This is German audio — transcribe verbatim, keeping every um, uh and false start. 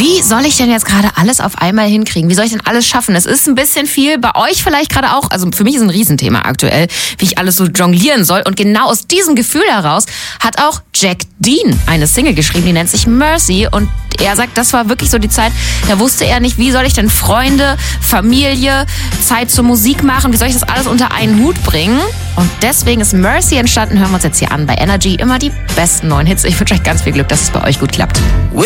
Wie soll ich denn jetzt gerade alles auf einmal hinkriegen? Wie soll ich denn alles schaffen? Es ist ein bisschen viel, bei euch vielleicht gerade auch. Also für mich ist ein Riesenthema aktuell, wie ich alles so jonglieren soll. Und genau aus diesem Gefühl heraus hat auch Jack Dean eine Single geschrieben, die nennt sich Mercy. Und er sagt, das war wirklich so die Zeit, da wusste er nicht, wie soll ich denn Freunde, Familie, Zeit zur Musik machen, wie soll ich das alles unter einen Hut bringen? Und deswegen ist Mercy entstanden. Hören wir uns jetzt hier an bei Energy. Immer die besten neuen Hits. Ich wünsche euch ganz viel Glück, dass es bei euch gut klappt.